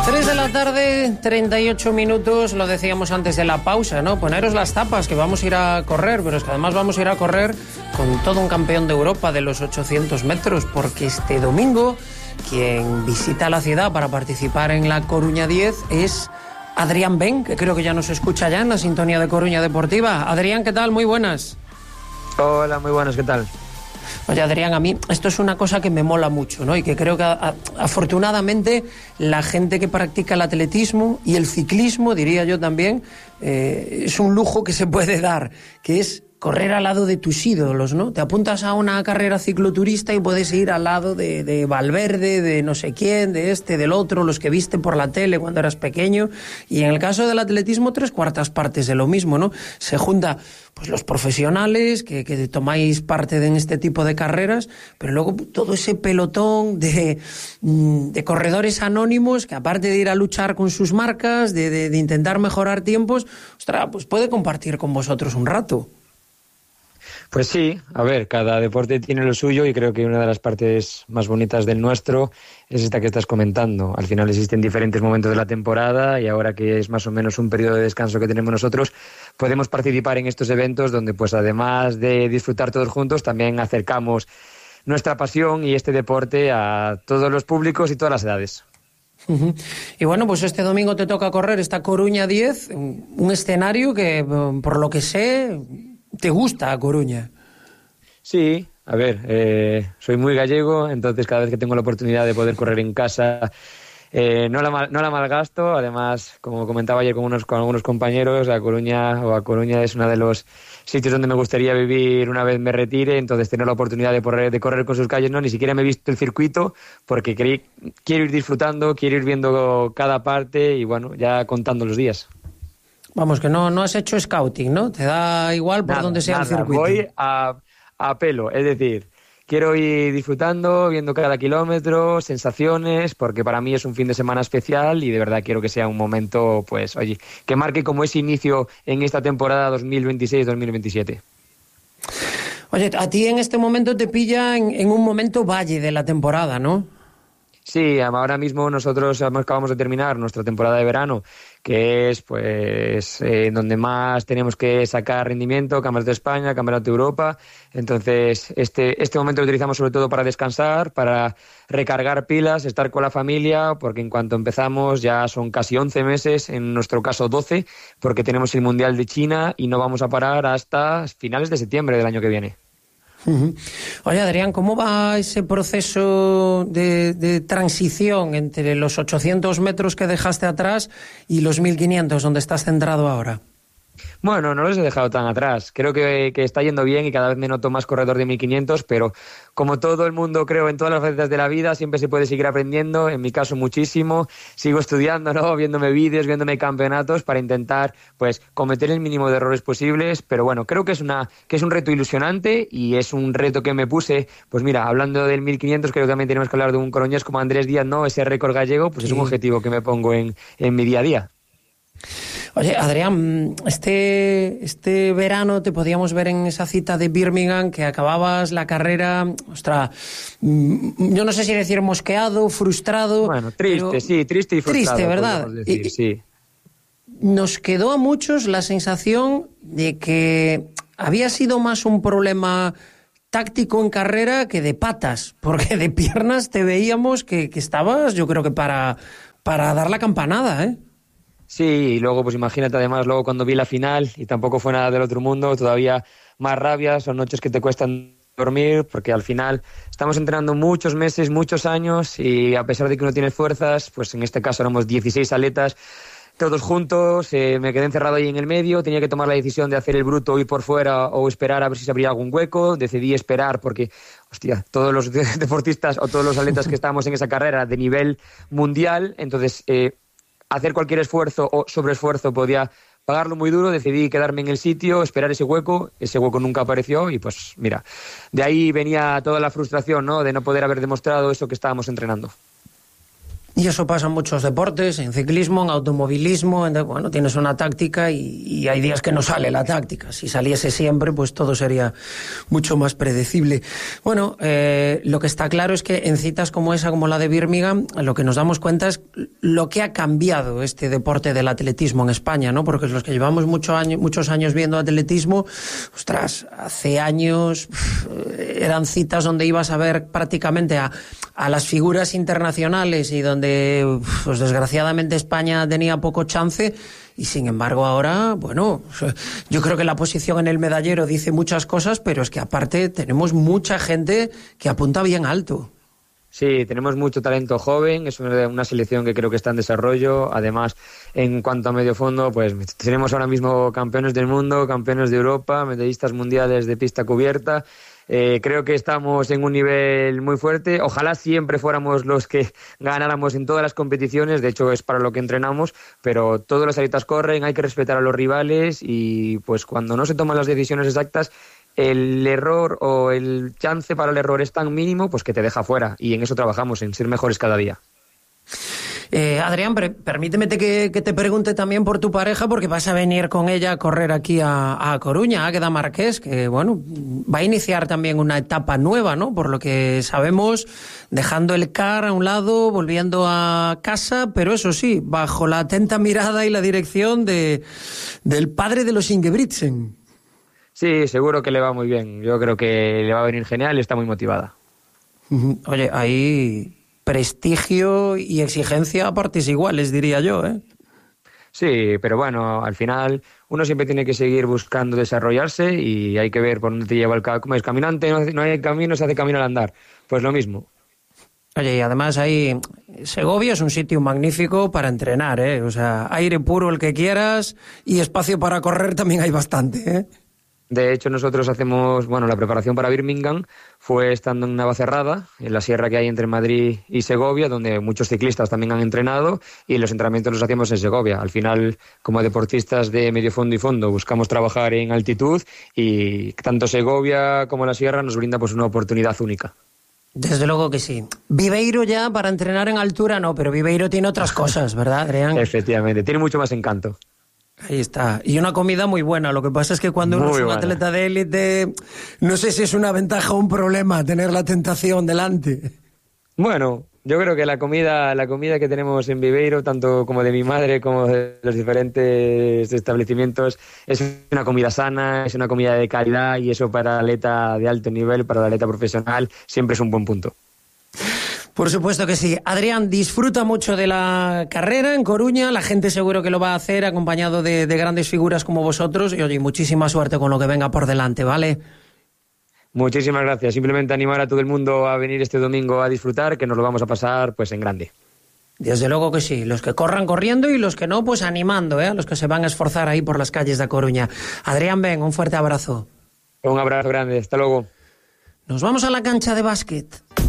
3 de la tarde, 38 minutos, lo decíamos antes de la pausa, ¿no? Poneros las tapas, que vamos a ir a correr, pero es que además vamos a ir a correr con todo un campeón de Europa de los 800 metros, porque este domingo quien visita la ciudad para participar en la Coruña 10 es Adrián Ben, que creo que ya nos escucha ya en la sintonía de Coruña Deportiva. Adrián, ¿qué tal? Muy buenas. Hola, muy buenas, ¿qué tal? Oye, Adrián, a mí esto es una cosa que me mola mucho, ¿no? Y que creo que afortunadamente la gente que practica el atletismo y el ciclismo, diría yo también, es un lujo que se puede dar, que es correr al lado de tus ídolos, ¿no? Te apuntas a una carrera cicloturista y puedes ir al lado de Valverde, de no sé quién, de este, del otro, los que viste por la tele cuando eras pequeño. Y en el caso del atletismo, 3/4 partes de lo mismo, ¿no? Se junta pues los profesionales que tomáis parte en este tipo de carreras, pero luego todo ese pelotón de corredores anónimos que, aparte de ir a luchar con sus marcas, de intentar mejorar tiempos, ostras, pues puede compartir con vosotros un rato. Pues sí, a ver, cada deporte tiene lo suyo y creo que una de las partes más bonitas del nuestro es esta que estás comentando. Al final existen diferentes momentos de la temporada y ahora que es más o menos un periodo de descanso que tenemos nosotros, podemos participar en estos eventos donde, pues además de disfrutar todos juntos, también acercamos nuestra pasión y este deporte a todos los públicos y todas las edades. Y bueno, pues este domingo te toca correr esta Coruña 10, un escenario que, por lo que sé, ¿te gusta a Coruña? Sí, a ver, soy muy gallego, entonces cada vez que tengo la oportunidad de poder correr en casa, no la malgasto. Además, como comentaba ayer con algunos compañeros, A Coruña es uno de los sitios donde me gustaría vivir una vez me retire, entonces tener la oportunidad de correr con sus calles, no, ni siquiera me he visto el circuito porque quiero ir disfrutando, quiero ir viendo cada parte y bueno, ya contando los días. Vamos, que no has hecho scouting, ¿no? Te da igual por donde sea el circuito. Voy a pelo, es decir, quiero ir disfrutando, viendo cada kilómetro, sensaciones, porque para mí es un fin de semana especial y de verdad quiero que sea un momento, pues, oye, que marque como ese inicio en esta temporada 2026-2027. Oye, a ti en este momento te pilla en un momento valle de la temporada, ¿no? Sí, ahora mismo nosotros acabamos de terminar nuestra temporada de verano, que es pues donde más tenemos que sacar rendimiento, Campeonato de España, Campeonato de Europa. Entonces este momento lo utilizamos sobre todo para descansar, para recargar pilas, estar con la familia, porque en cuanto empezamos ya son casi 11 meses, en nuestro caso 12, porque tenemos el Mundial de China y no vamos a parar hasta finales de septiembre del año que viene. Oye, Adrián, ¿cómo va ese proceso de transición entre los 800 metros que dejaste atrás y los 1500 donde estás centrado ahora? Bueno, no los he dejado tan atrás. Creo que está yendo bien y cada vez me noto más corredor de 1500, pero como todo el mundo, creo, en todas las facetas de la vida, siempre se puede seguir aprendiendo. En mi caso, muchísimo. Sigo estudiando, ¿no? Viéndome vídeos, viéndome campeonatos para intentar, pues, cometer el mínimo de errores posibles. Pero bueno, creo que es un reto ilusionante y es un reto que me puse. Pues mira, hablando del 1500, creo que también tenemos que hablar de un coruñés como Andrés Díaz, ¿no? Ese récord gallego, pues sí. Es un objetivo que me pongo en mi día a día. Oye, Adrián, este verano te podíamos ver en esa cita de Birmingham que acababas la carrera, ostras, yo no sé si decir mosqueado, frustrado. Bueno, triste, sí, triste y frustrado. Triste, ¿verdad? Decir, sí. Nos quedó a muchos la sensación de que había sido más un problema táctico en carrera que de patas, porque de piernas te veíamos que estabas, yo creo que para dar la campanada, ¿eh? Sí, y luego pues imagínate además luego cuando vi la final y tampoco fue nada del otro mundo, todavía más rabia, son noches que te cuestan dormir porque al final estamos entrenando muchos meses, muchos años y a pesar de que uno tiene fuerzas, pues en este caso éramos 16 atletas todos juntos, me quedé encerrado ahí en el medio, tenía que tomar la decisión de hacer el bruto o ir por fuera o esperar a ver si se abría algún hueco, decidí esperar porque, hostia, todos los deportistas o todos los atletas que estábamos en esa carrera de nivel mundial, entonces hacer cualquier esfuerzo o sobreesfuerzo podía pagarlo muy duro, decidí quedarme en el sitio, esperar ese hueco nunca apareció y pues mira, de ahí venía toda la frustración, ¿no? De no poder haber demostrado eso que estábamos entrenando. Y eso pasa en muchos deportes, en ciclismo, en automovilismo, bueno, tienes una táctica y hay días que no sale la táctica. Si saliese siempre, pues todo sería mucho más predecible. Bueno, lo que está claro es que en citas como esa, como la de Birmingham, lo que nos damos cuenta es lo que ha cambiado este deporte del atletismo en España, ¿no? Porque los que llevamos muchos años viendo atletismo, ostras, hace años eran citas donde ibas a ver prácticamente a las figuras internacionales y donde pues desgraciadamente España tenía poco chance y sin embargo ahora, bueno, yo creo que la posición en el medallero dice muchas cosas, pero es que aparte tenemos mucha gente que apunta bien alto. Sí, tenemos mucho talento joven, es una selección que creo que está en desarrollo. Además, en cuanto a medio fondo, pues tenemos ahora mismo campeones del mundo, campeones de Europa, medallistas mundiales de pista cubierta. Creo que estamos en un nivel muy fuerte. Ojalá siempre fuéramos los que ganáramos en todas las competiciones. De hecho, es para lo que entrenamos. Pero todos los atletas corren, hay que respetar a los rivales y pues cuando no se toman las decisiones exactas, el error o el chance para el error es tan mínimo pues que te deja fuera. Y en eso trabajamos, en ser mejores cada día. Adrián, permíteme que te pregunte también por tu pareja, porque vas a venir con ella a correr aquí a Coruña, a Águeda Marqués, que bueno, va a iniciar también una etapa nueva, ¿no? Por lo que sabemos, dejando el CAR a un lado, volviendo a casa, pero eso sí, bajo la atenta mirada y la dirección del padre de los Ingebrigtsen. Sí, seguro que le va muy bien. Yo creo que le va a venir genial y está muy motivada. Oye, ahí prestigio y exigencia a partes iguales, diría yo, ¿eh? Sí, pero bueno, al final uno siempre tiene que seguir buscando desarrollarse y hay que ver por dónde te lleva como es caminante, no hay camino, se hace camino al andar. Pues lo mismo. Oye, y además ahí Segovia es un sitio magnífico para entrenar, ¿eh? O sea, aire puro el que quieras y espacio para correr también hay bastante, ¿eh? De hecho, nosotros hacemos, bueno, la preparación para Birmingham fue estando en Navacerrada, en la sierra que hay entre Madrid y Segovia, donde muchos ciclistas también han entrenado y los entrenamientos los hacíamos en Segovia. Al final, como deportistas de medio fondo y fondo, buscamos trabajar en altitud y tanto Segovia como la sierra nos brinda pues una oportunidad única. Desde luego que sí. Viveiro ya para entrenar en altura no, pero Viveiro tiene otras cosas, ¿verdad, Adrián? Efectivamente, tiene mucho más encanto. Ahí está. Y una comida muy buena. Lo que pasa es que cuando uno es un atleta de élite, no sé si es una ventaja o un problema tener la tentación delante. Bueno, yo creo que la comida que tenemos en Viveiro, tanto como de mi madre como de los diferentes establecimientos, es una comida sana, es una comida de calidad y eso para el atleta de alto nivel, para el atleta profesional, siempre es un buen punto. Por supuesto que sí. Adrián, disfruta mucho de la carrera en Coruña, la gente seguro que lo va a hacer acompañado de grandes figuras como vosotros y oye, muchísima suerte con lo que venga por delante, ¿vale? Muchísimas gracias. Simplemente animar a todo el mundo a venir este domingo a disfrutar, que nos lo vamos a pasar pues en grande. Desde luego que sí. Los que corran corriendo y los que no, pues animando, a los que se van a esforzar ahí por las calles de Coruña. Adrián, ven, un fuerte abrazo. Un abrazo grande. Hasta luego. Nos vamos a la cancha de básquet.